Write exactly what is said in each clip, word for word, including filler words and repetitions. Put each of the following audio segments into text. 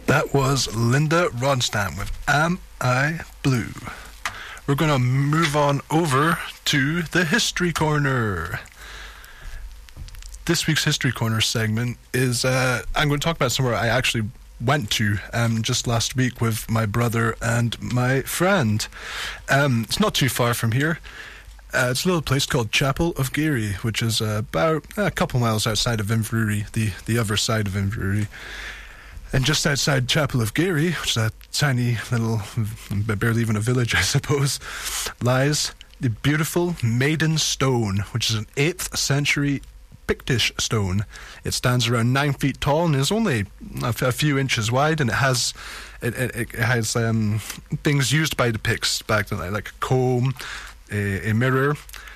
That was Linda Ronstadt with Am I Blue? We're going to move on over to the History Corner. This week's History Corner segment is, uh, I'm going to talk about somewhere I actually went to um, just last week with my brother and my friend. Um, it's not too far from here. Uh, it's a little place called Chapel of Garey, which is uh, about a couple miles outside of Inverurie, the, the other side of Inverurie. And just outside Chapel of Garey, which is a tiny little, barely even a village, I suppose, lies the beautiful Maiden Stone, which is an eighth century Pictish stone. It stands around nine feet tall and is only a, f- a few inches wide, and it has it, it, it has um, things used by the Picts back then, like a comb, a, a mirror,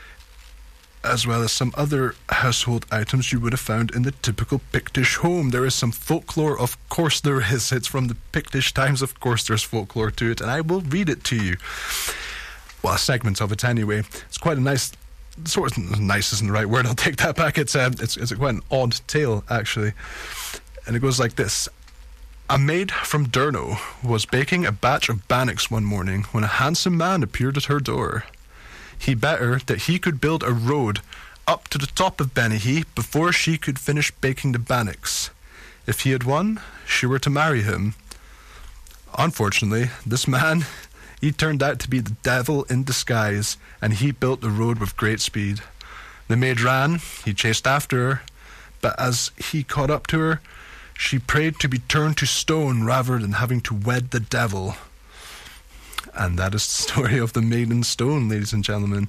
as well as some other household items you would have found in the typical Pictish home. There is some folklore, of course there is. It's from the Pictish times, of course there's folklore to it, and I will read it to you. Well, segments of it anyway. It's quite a nice, sort of, nice isn't the right word, I'll take that back. It's, uh, it's, it's quite an odd tale, actually. And it goes like this. A maid from Durno was baking a batch of bannocks one morning when a handsome man appeared at her door. He bet her that he could build a road up to the top of Benihee before she could finish baking the bannocks. If he had won, she were to marry him. Unfortunately, this man, he turned out to be the devil in disguise, and he built the road with great speed. The maid ran, he chased after her, but as he caught up to her, she prayed to be turned to stone rather than having to wed the devil. And that is the story of the Maiden Stone, ladies and gentlemen.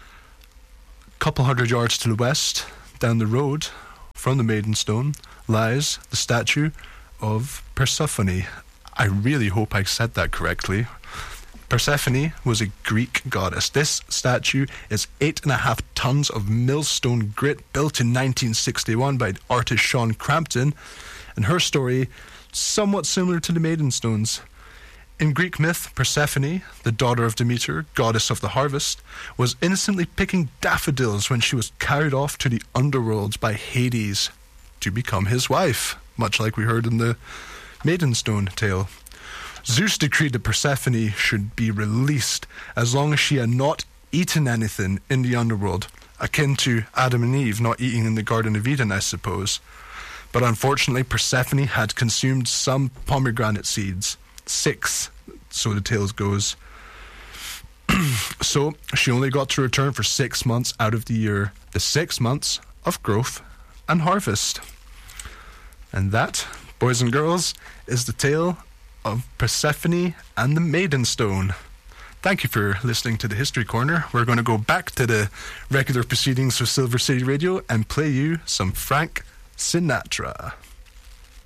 A couple hundred yards to the west, down the road from the Maiden Stone, lies the statue of Persephone. I really hope I said that correctly. Persephone was a Greek goddess. This statue is eight and a half tons of millstone grit, built in nineteen sixty-one by artist Sean Crampton, and her story somewhat similar to the Maiden Stones. In Greek myth, Persephone, the daughter of Demeter, goddess of the harvest, was innocently picking daffodils when she was carried off to the underworld by Hades to become his wife, much like we heard in the Maiden Stone tale. Zeus decreed that Persephone should be released as long as she had not eaten anything in the underworld, akin to Adam and Eve not eating in the Garden of Eden, I suppose. But unfortunately, Persephone had consumed some pomegranate seeds. Six, so the tale goes. So she only got to return for six months out of the year, the six months of growth and harvest. And that, boys and girls, is the tale of Persephone and the Maiden Stone. Thank you for listening to the History Corner. We're going to go back to the regular proceedings of Silver City Radio and play you some Frank Sinatra.